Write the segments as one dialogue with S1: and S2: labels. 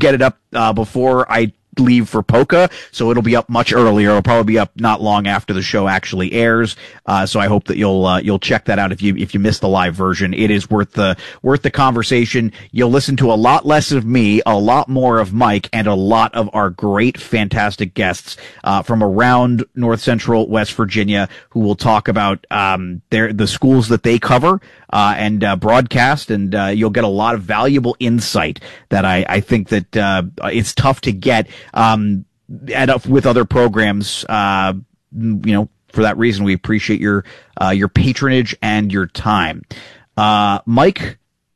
S1: get it up before I leave for Polka, so it'll be up much earlier. It'll probably be up not long after the show actually airs. So I hope that you'll check that out if you missed the live version. It is worth the conversation. You'll listen to a lot less of me, a lot more of Mike, and a lot of our great, fantastic guests from around North Central West Virginia who will talk about the schools that they cover and broadcast, and you'll get a lot of valuable insight that I think that it's tough to get with other programs. For that reason, we appreciate your patronage and your time. Mike,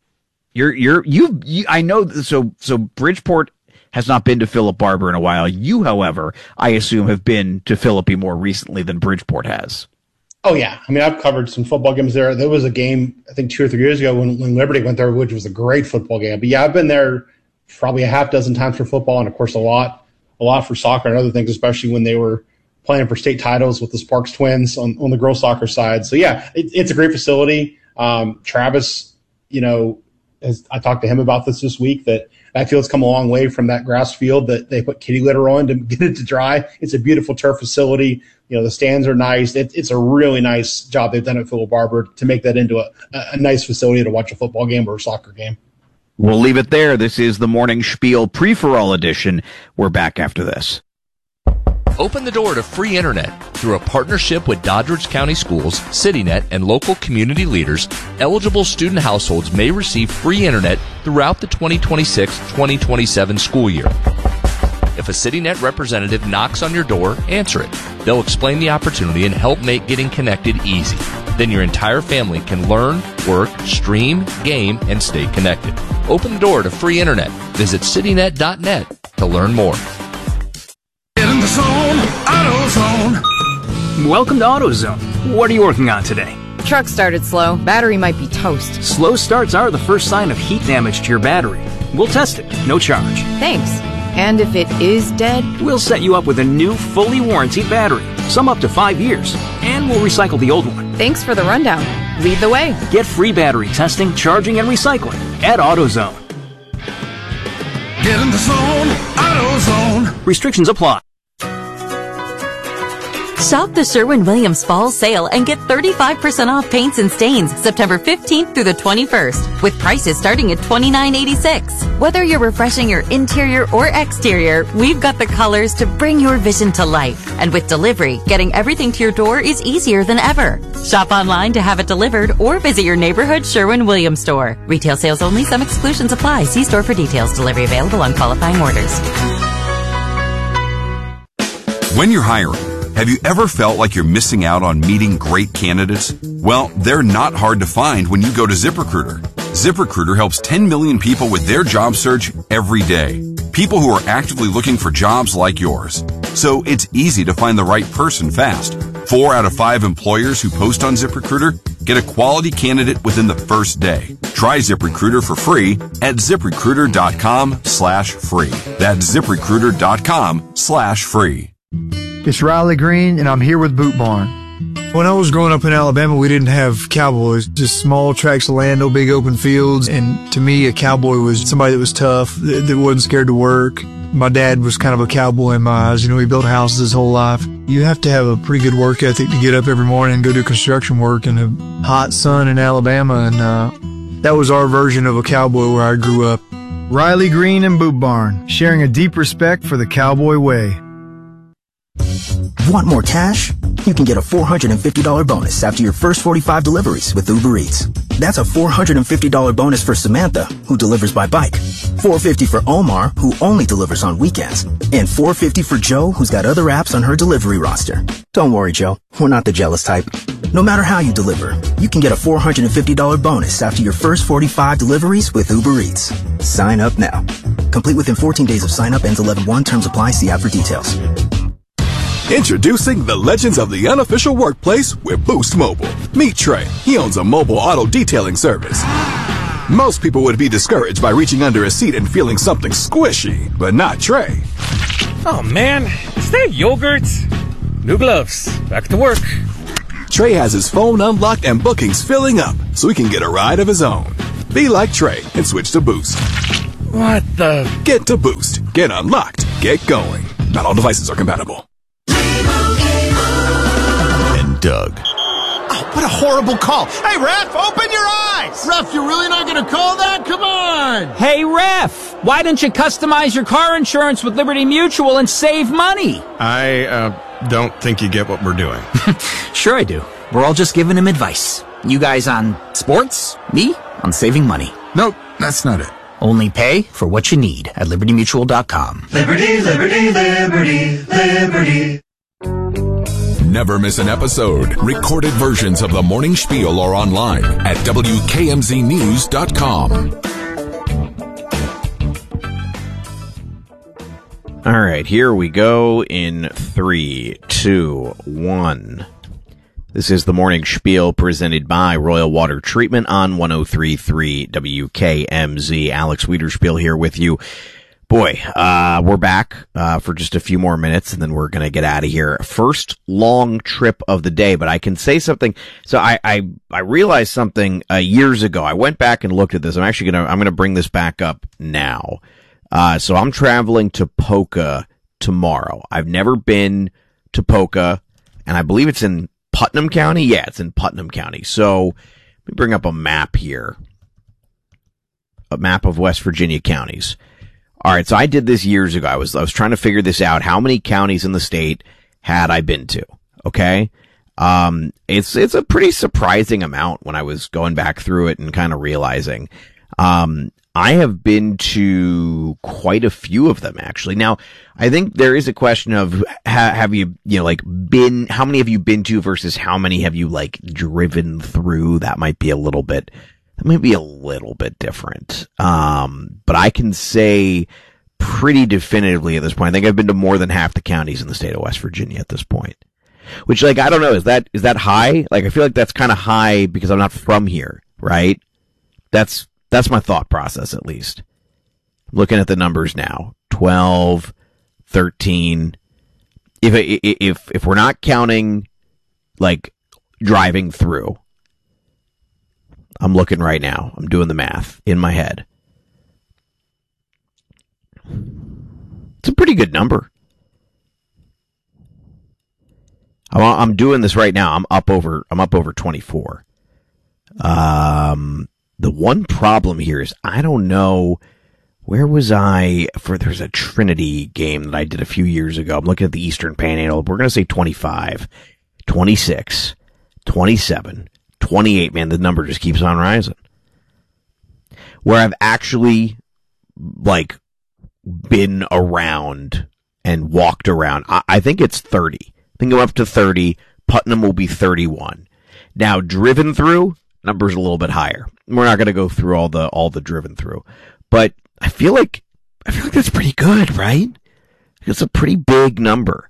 S1: I know, so Bridgeport has not been to Philip Barber in a while. You, however, I assume have been to Philippi more recently than Bridgeport has.
S2: Oh, yeah. I mean, I've covered some football games there. There was a game, I think 2 or 3 years ago when Liberty went there, which was a great football game. But, yeah, I've been there probably a half dozen times for football and, of course, a lot for soccer and other things, especially when they were playing for state titles with the Sparks twins on the girls' soccer side. So, yeah, it's a great facility. Travis, I talked to him about this week, that field's come a long way from that grass field that they put kitty litter on to get it to dry. It's a beautiful turf facility. The stands are nice. It's a really nice job they've done at Philip Barber to make that into a nice facility to watch a football game or a soccer game.
S1: We'll leave it there. This is the Morning Spiel Pre-For-All edition. We're back after this.
S3: Open the door to free internet. Through a partnership with Doddridge County Schools, CityNet, and local community leaders, eligible student households may receive free internet throughout the 2026-2027 school year. If a CityNet representative knocks on your door, answer it. They'll explain the opportunity and help make getting connected easy. Then your entire family can learn, work, stream, game, and stay connected. Open the door to free internet. Visit citynet.net to learn more.
S4: Get in the zone, AutoZone.
S5: Welcome to AutoZone. What are you working on today?
S6: Truck started slow. Battery might be toast.
S5: Slow starts are the first sign of heat damage to your battery. We'll test it, no charge.
S6: Thanks. And if it is dead?
S5: We'll set you up with a new, fully warranted battery, some up to 5 years, and we'll recycle the old one.
S6: Thanks for the rundown. Lead the way.
S5: Get free battery testing, charging, and recycling at AutoZone.
S4: Get in the zone, AutoZone.
S5: Restrictions apply.
S7: Shop the Sherwin-Williams Fall Sale and get 35% off paints and stains September 15th through the 21st, with prices starting at $29.86. Whether you're refreshing your interior or exterior, we've got the colors to bring your vision to life. And with delivery, getting everything to your door is easier than ever. Shop online to have it delivered or visit your neighborhood Sherwin-Williams store. Retail sales only. Some exclusions apply. See store for details. Delivery available on qualifying orders.
S8: When you're hiring, have you ever felt like you're missing out on meeting great candidates? Well, they're not hard to find when you go to ZipRecruiter. ZipRecruiter helps 10 million people with their job search every day. People who are actively looking for jobs like yours. So it's easy to find the right person fast. 4 out of 5 employers who post on ZipRecruiter get a quality candidate within the first day. Try ZipRecruiter for free at ZipRecruiter.com/free. That's ZipRecruiter.com/free.
S9: It's Riley Green, and I'm here with Boot Barn.
S10: When I was growing up in Alabama, we didn't have cowboys, just small tracts of land, no big open fields. And to me, a cowboy was somebody that was tough, that wasn't scared to work. My dad was kind of a cowboy in my eyes. He built houses his whole life. You have to have a pretty good work ethic to get up every morning and go do construction work in the hot sun in Alabama. And that was our version of a cowboy where I grew up.
S9: Riley Green and Boot Barn, sharing a deep respect for the cowboy way.
S11: Want more cash? You can get a $450 bonus after your first 45 deliveries with Uber Eats. That's a $450 bonus for Samantha, who delivers by bike, $450 for Omar, who only delivers on weekends, and $450 for Joe, who's got other apps on her delivery roster. Don't worry, Joe. We're not the jealous type. No matter how you deliver, you can get a $450 bonus after your first 45 deliveries with Uber Eats. Sign up now. Complete within 14 days of sign up. Ends 11/1. Terms apply. See app for details.
S12: Introducing the legends of the unofficial workplace with Boost Mobile. Meet Trey. He owns a mobile auto detailing service. Most people would be discouraged by reaching under a seat and feeling something squishy, but not Trey.
S13: Oh man, is that yogurt? New gloves. Back to work.
S12: Trey has his phone unlocked and bookings filling up so he can get a ride of his own. Be like Trey and switch to Boost.
S13: What the?
S12: Get to Boost. Get unlocked. Get going. Not all devices are compatible.
S14: And Doug.
S15: Oh, what a horrible call. Hey, ref, open your eyes. Ref, you're really not going to call that? Come on.
S16: Hey, ref, why don't you customize your car insurance with Liberty Mutual and save money?
S17: I don't think you get what we're doing.
S5: Sure I do. We're all just giving him advice. You guys on sports, me on saving money.
S14: Nope, that's not it.
S5: Only pay for what you need at libertymutual.com.
S4: Liberty, liberty, liberty, liberty.
S8: Never miss an episode. Recorded versions of the Morning Spiel are online at WKMZnews.com.
S1: All right, here we go in 3, 2, 1. This is the Morning Spiel presented by Royal Water Treatment on 103.3 WKMZ. Alex Wiederspiel here with you. Boy, we're back for just a few more minutes, and then we're going to get out of here. First long trip of the day, but I can say something. So I realized something years ago. I went back and looked at this. I'm going to bring this back up now. So I'm traveling to Poca tomorrow. I've never been to Poca, and I believe it's in Putnam County? Yeah, it's in Putnam County. So let me bring up a map here. A map of West Virginia counties. All right, so I did this years ago. I was trying to figure this out. How many counties in the state had I been to? Okay. It's a pretty surprising amount when I was going back through it and kind of realizing. I have been to quite a few of them, actually. Now, I think there is a question of have you been, how many have you been to versus how many have you driven through? That might be a little bit different. But I can say pretty definitively at this point, I think I've been to more than half the counties in the state of West Virginia at this point. Which, I don't know, is that high? I feel like that's kind of high because I'm not from here, right? That's my thought process, at least. I'm looking at the numbers now. 12, 13. If we're not counting, driving through, I'm looking right now. I'm doing the math in my head. It's a pretty good number. I'm doing this right now. I'm up over 24. The one problem here is I don't know, where was I there's a Trinity game that I did a few years ago. I'm looking at the Eastern Panhandle. We're going to say 25, 26, 27, 28. Man, the number just keeps on rising. Where I've actually been around and walked around, I think it's 30. I think I'm up to 30. Putnam will be 31. Now, driven through, number's a little bit higher. We're not going to go through all the driven through, but I feel like that's pretty good, right? It's a pretty big number.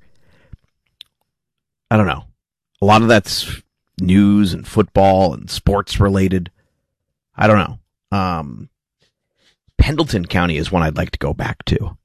S1: I don't know. A lot of that's news and football and sports related. I don't know. Pendleton County is one I'd like to go back to.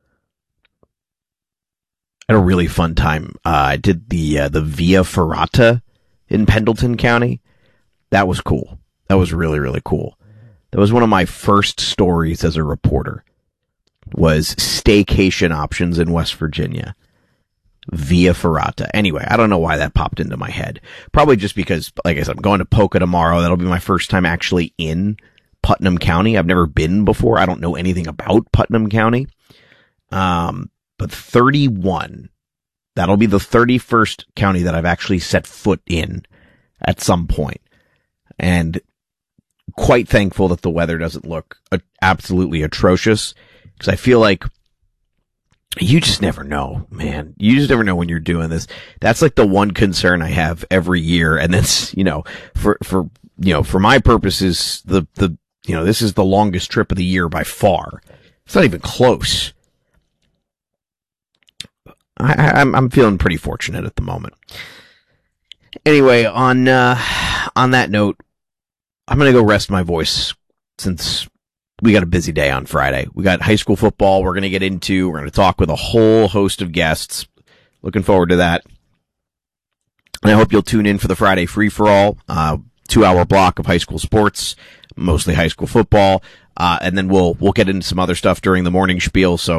S1: I had a really fun time. I did the Via Ferrata in Pendleton County. That was cool. That was really, really cool. That was one of my first stories as a reporter, was staycation options in West Virginia. Via Ferrata. Anyway, I don't know why that popped into my head. Probably just because, like I said, I'm going to Poca tomorrow. That'll be my first time actually in Putnam County. I've never been before. I don't know anything about Putnam County. But 31, that'll be the 31st county that I've actually set foot in at some point. And quite thankful that the weather doesn't look absolutely atrocious, because I feel like you just never know, man. You just never know when you're doing this. That's the one concern I have every year. And that's, for my purposes, this is the longest trip of the year by far. It's not even close. I'm feeling pretty fortunate at the moment. Anyway, on that note, I'm going to go rest my voice since we got a busy day on Friday. We got high school football we're going to get into. We're going to talk with a whole host of guests. Looking forward to that. And I hope you'll tune in for the Friday Free-for-All, 2-hour block of high school sports, mostly high school football.
S18: and then we'll get into some other stuff during the morning spiel. So